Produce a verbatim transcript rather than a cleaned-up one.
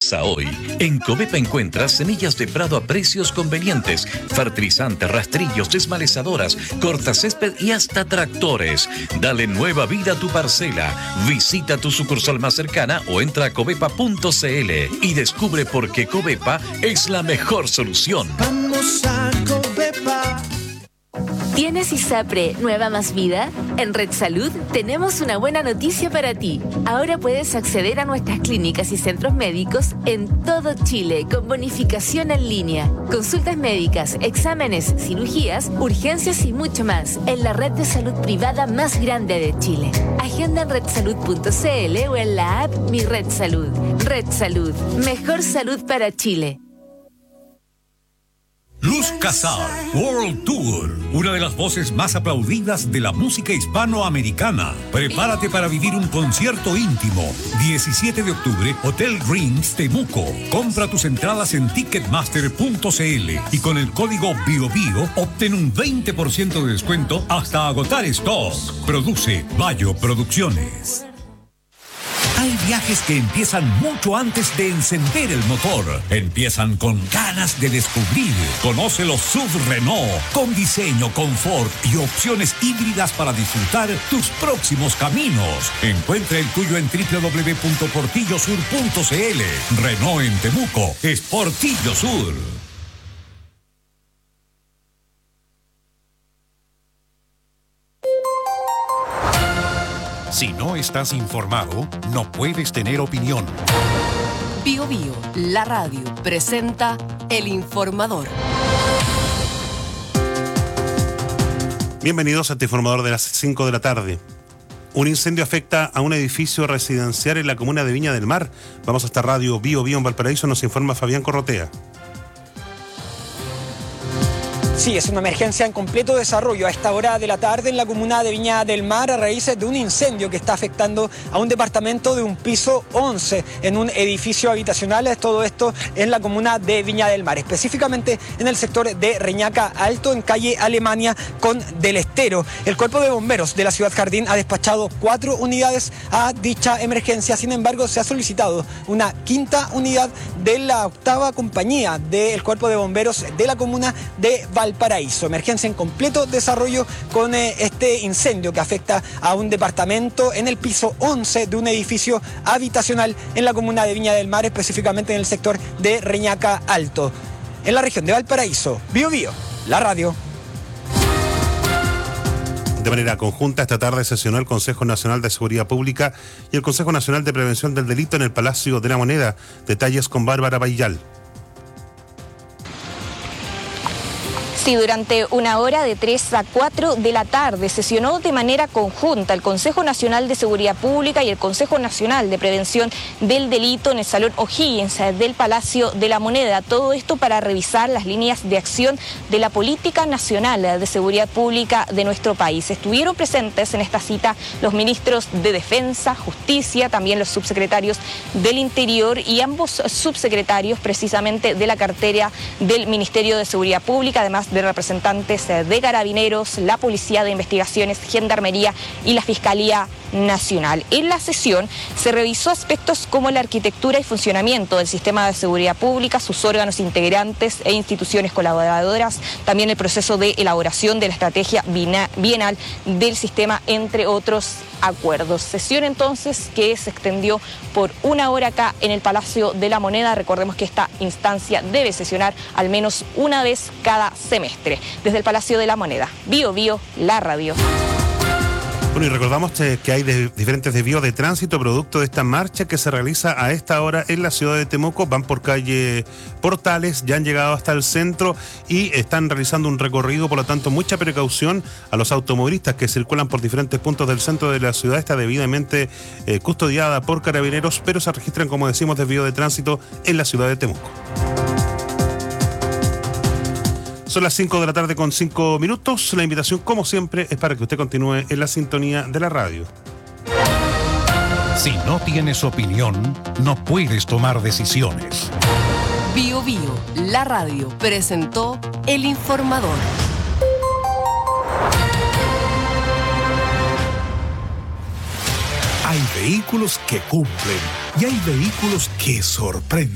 Piensa hoy. En Covepa encuentras semillas de prado a precios convenientes, fertilizantes, rastrillos, desmalezadoras, cortacésped y hasta tractores. Dale nueva vida a tu parcela. Visita tu sucursal más cercana o entra a covepa punto cl y descubre por qué Covepa es la mejor solución. Vamos a Covepa. ¿Tienes ISAPRE Nueva Más Vida? En Red Salud tenemos una buena noticia para ti. Ahora puedes acceder a nuestras clínicas y centros médicos en todo Chile con bonificación en línea. Consultas médicas, exámenes, cirugías, urgencias y mucho más en la red de salud privada más grande de Chile. Agenda en red salud punto cl o en la app Mi Red Salud. Red Salud, mejor salud para Chile. Luz Casal World Tour, una de las voces más aplaudidas de la música hispanoamericana. Prepárate para vivir un concierto íntimo. diecisiete de octubre, Hotel Greens, Temuco. Compra tus entradas en ticketmaster punto cl y con el código BioBio obtén un veinte por ciento de descuento hasta agotar stock. Produce Bayo Producciones. Hay viajes que empiezan mucho antes de encender el motor. Empiezan con ganas de descubrir. Conoce los S U V Renault, con diseño, confort y opciones híbridas para disfrutar tus próximos caminos. Encuentra el tuyo en doble u doble u doble u punto portillo sur punto cl. Renault en Temuco es Portillo Sur. Si no estás informado, no puedes tener opinión. Bio Bio, la radio, presenta El Informador. Bienvenidos a este Informador de las cinco de la tarde. Un incendio afecta a un edificio residencial en la comuna de Viña del Mar. Vamos hasta Radio Bio Bio en Valparaíso, nos informa Fabián Corrotea. Sí, es una emergencia en completo desarrollo a esta hora de la tarde en la comuna de Viña del Mar a raíz de un incendio que está afectando a un departamento de un piso once en un edificio habitacional. Todo esto en la comuna de Viña del Mar, específicamente en el sector de Reñaca Alto, en calle Alemania con Del Estero. El Cuerpo de Bomberos de la Ciudad Jardín ha despachado cuatro unidades a dicha emergencia. Sin embargo, se ha solicitado una quinta unidad de la octava compañía del Cuerpo de Bomberos de la comuna de Valparaíso. Valparaíso. Emergencia en completo desarrollo con eh, este incendio que afecta a un departamento en el piso once de un edificio habitacional en la comuna de Viña del Mar, específicamente en el sector de Reñaca Alto. En la región de Valparaíso, Bio Bio, la radio. De manera conjunta, esta tarde sesionó el Consejo Nacional de Seguridad Pública y el Consejo Nacional de Prevención del Delito en el Palacio de la Moneda. Detalles con Bárbara Baillal. Sí, durante una hora de tres a cuatro de la tarde sesionó de manera conjunta el Consejo Nacional de Seguridad Pública y el Consejo Nacional de Prevención del Delito en el Salón O'Higgins del Palacio de la Moneda. Todo esto para revisar las líneas de acción de la Política Nacional de Seguridad Pública de nuestro país. Estuvieron presentes en esta cita los ministros de Defensa, Justicia, también los subsecretarios del Interior y ambos subsecretarios precisamente de la cartera del Ministerio de Seguridad Pública, además de representantes de Carabineros, la Policía de Investigaciones, Gendarmería y la Fiscalía Nacional. En la sesión se revisó aspectos como la arquitectura y funcionamiento del sistema de seguridad pública, sus órganos integrantes e instituciones colaboradoras, también el proceso de elaboración de la estrategia bienal del sistema, entre otros acuerdos. Sesión entonces que se extendió por una hora acá en el Palacio de la Moneda. Recordemos que esta instancia debe sesionar al menos una vez cada semestre. Desde el Palacio de la Moneda, Bio Bio, la radio. Bueno, y recordamos que hay de, diferentes desvíos de tránsito producto de esta marcha que se realiza a esta hora en la ciudad de Temuco. Van por calle Portales, ya han llegado hasta el centro y están realizando un recorrido, por lo tanto mucha precaución a los automovilistas que circulan por diferentes puntos del centro de la ciudad. Está debidamente eh, custodiada por Carabineros, pero se registran, como decimos, desvíos de tránsito en la ciudad de Temuco. Son las cinco de la tarde con cinco minutos. La invitación, como siempre, es para que usted continúe en la sintonía de la radio. Si no tienes opinión, no puedes tomar decisiones. Bio Bio, la radio, presentó El Informador. Hay vehículos que cumplen y hay vehículos que sorprenden.